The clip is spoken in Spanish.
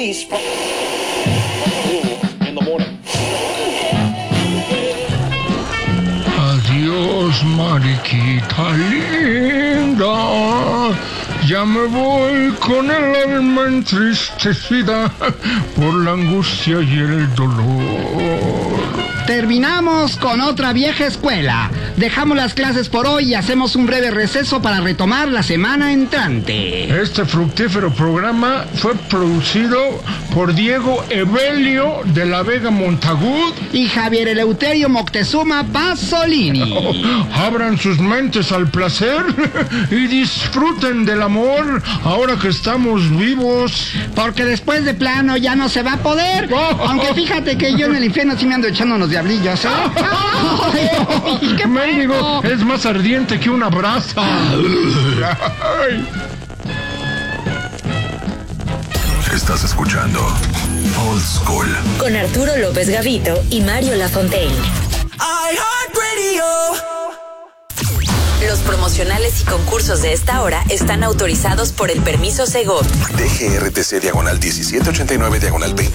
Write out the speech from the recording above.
release in the morning. Adiós, mariquita linda. Ya me voy con el alma entristecida por la angustia y el dolor. Terminamos con otra vieja escuela. Dejamos las clases por hoy y hacemos un breve receso para retomar la semana entrante. Este fructífero programa fue producido por Diego Evelio de la Vega Montagud y Javier Eleuterio Moctezuma Pasolini. Abran sus mentes al placer y disfruten del amor ahora que estamos vivos. Porque después de plano ya no se va a poder. Aunque fíjate que yo en el infierno sí me ando echando unos diablillos, ¿eh? ¡Ay, qué mendigo! Es más ardiente que una brasa. Estás escuchando Old School con Arturo López Gavito y Mario Lafontaine. Los promocionales y concursos de esta hora están autorizados por el permiso Segov. DGRTC /1789/20